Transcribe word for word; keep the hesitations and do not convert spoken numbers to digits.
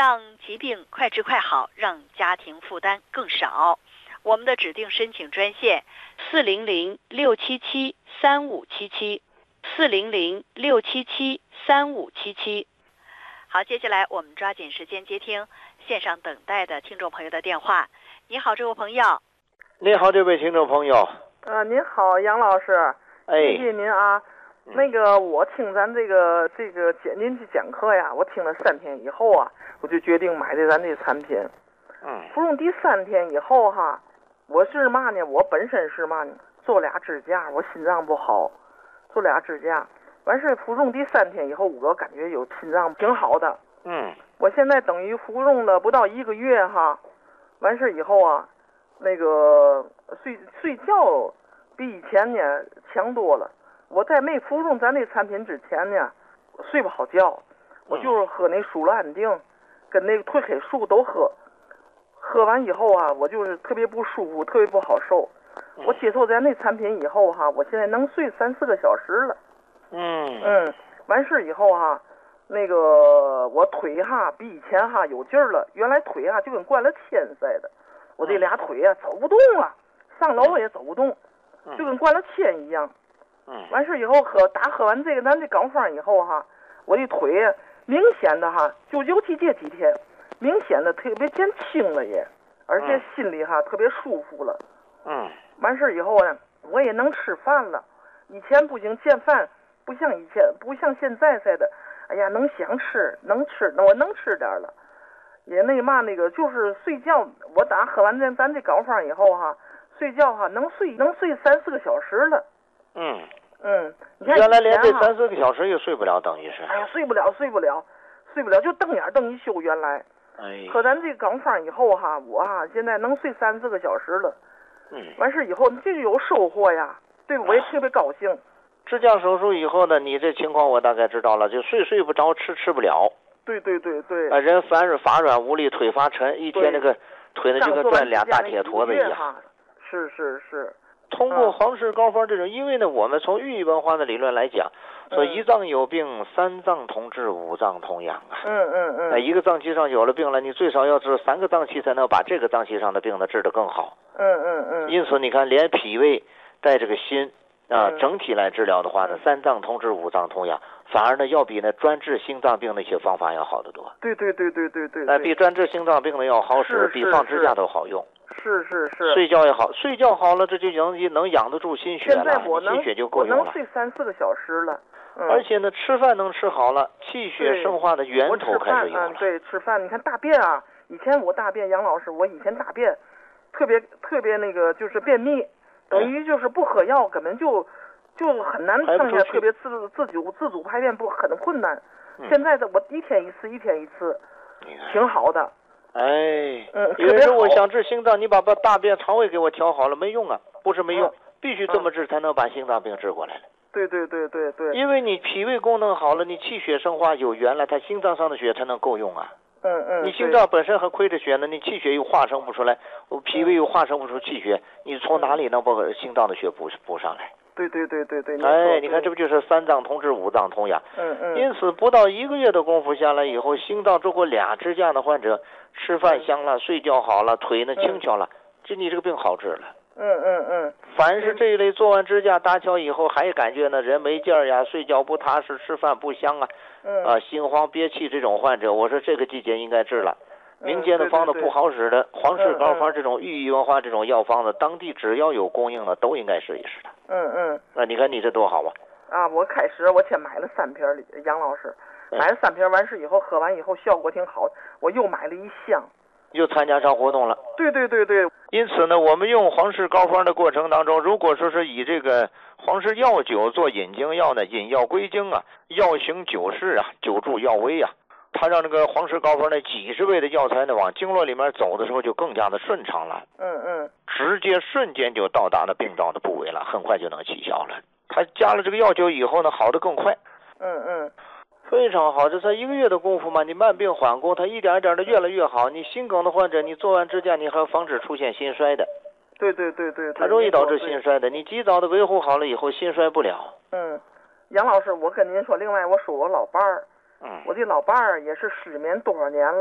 让疾病快治快好，让家庭负担更少。我们的指定申请专线四零零六七七三五七七，四零零六七七三五七七。好，接下来我们抓紧时间接听线上等待的听众朋友的电话。你好，这位朋友。 你好，这位听众朋友。 呃，您好，杨老师。 哎， 谢谢您啊。嗯、那个，我听咱这个这个简您去讲课呀，我听了三天以后啊，我就决定买的咱这产品。 嗯。 服用第三天以后哈，我是嘛呢？我本身是嘛呢？做俩支架，我心脏不好，做俩支架。完事服用第三天以后，我感觉有心脏挺好的。 嗯。 我现在等于服用了不到一个月哈，完事以后啊，那个睡睡觉比以前呢强多了。我在没服用咱那产品之前呢，睡不好觉，我就是喝那舒乐安定，跟那个褪黑素都喝。喝完以后啊，我就是特别不舒服，特别不好受。我接受咱那产品以后哈，我现在能睡三四个小时了。 嗯嗯，完事以后哈，那个我腿哈比以前哈有劲儿了，原来腿啊就跟灌了铅似的，我这俩腿啊走不动啊，上楼也走不动，就跟灌了铅一样。 嗯， 完事以后喝打喝完这个咱这膏方以后哈，我的腿啊明显的哈，就尤其这几天，明显的特别减轻了也，而且心里哈特别舒服了。 嗯， 完事以后呢，我也能吃饭了，以前不行见饭。不像以前，不像现在似的，哎呀，能想吃，能吃，那我能吃点了，也那嘛那个就是睡觉，我打喝完咱咱这膏方以后哈，睡觉哈能睡能睡三四个小时了。 嗯嗯，你看原来连这三四个小时也睡不了，等于是。 哎呀，睡不了，睡不了，睡不了，就瞪眼瞪一宿。原来， 哎， 喝咱这膏方以后哈，我哈现在能睡三四个小时了。 嗯， 完事以后这就有收获呀，对我也特别高兴。 支架手术以后呢，你这情况我大概知道了，就睡睡不着，吃吃不了。 对对对对。 啊，人凡是发软无力，腿发沉，一天那个腿呢就跟转俩大铁坨子一样。 是是是。 通过黄氏膏方这种，因为呢，我们从寓意文化的理论来讲，说一脏有病，三脏同治，五脏同养啊。 嗯嗯嗯。 那一个脏器上有了病了，你最少要治三个脏器才能把这个脏器上的病呢治得更好。 嗯嗯嗯。 因此你看，连脾胃带这个心。啊，整体来治疗的话呢，三脏同治，五脏同养，反而呢要比那专治心脏病那些方法要好得多。 对对对对对对。 那比专治心脏病的要好使，比放支架都好用。 是是是。 睡觉也好，睡觉好了，这就能能养得住心血了， 现在我能心血就够用了。 我能睡三四个小时了。嗯、 而且呢，吃饭能吃好了，气血生化的源头开始有了。 嗯，对，吃饭，你看大便啊，以前我大便，杨老师，我以前大便特别特别那个，就是便秘，等于就是不喝药，根本就。就很难上下，特别自自主自主排便不很困难。 嗯、 现在的我一天一次，一天一次，挺好的。 哎， 嗯， 有人说我想治心脏，你把把大便肠胃给我调好了，没用啊，不是没用，嗯、必须这么治才能把心脏病治过来了。 对对对对对。 因为你脾胃功能好了，你气血生化有源了，它心脏上的血才能够用啊。 嗯嗯。 你心脏本身还亏着血呢，你气血又化生不出来，脾胃又化生不出气血，你从哪里能把心脏的血补补上来？ 对对对对对。 哎，你看这不就是三脏同治，五脏同养？ 嗯嗯。 因此不到一个月的功夫下来以后，心脏做过俩支架的患者，吃饭香了，睡觉好了，腿呢轻巧了，这你这个病好治了。 嗯嗯嗯。 凡是这一类做完支架搭桥以后，还感觉呢人没劲儿呀，睡觉不踏实，吃饭不香啊， 嗯啊心慌憋气这种患者，我说这个季节应该治了。民间的方子不好使的，黄氏膏方这种寓意文化这种药方子，当地只要有供应的都应该试一试的。 嗯嗯。 那你看你这多好啊！ 啊，我开始我先买了三瓶，杨老师买了三瓶，完事以后喝完以后效果挺好，我又买了一箱。 又参加上活动了。 对对对对。 因此呢，我们用黄氏膏方的过程当中，如果说是以这个黄氏药酒做引经药呢，引药归经啊，药行久视啊，久助药微啊。他让这个黄氏膏方呢几十味的药材呢往经络里面走的时候就更加的顺畅了。 嗯嗯。 直接瞬间就到达了病灶的部位了，很快就能起效了。他加了这个药酒以后呢，好的更快。 嗯嗯。 非常好，这才一个月的功夫嘛，你慢病缓工，它一点一点的越来越好。你心梗的患者，你做完支架，你还要防止出现心衰的。 对对对对。 它容易导致心衰的，你及早的维护好了以后，心衰不了。 嗯，杨老师，我跟您说，另外我说我老伴儿。 嗯。 我的老伴儿也是失眠多少年了。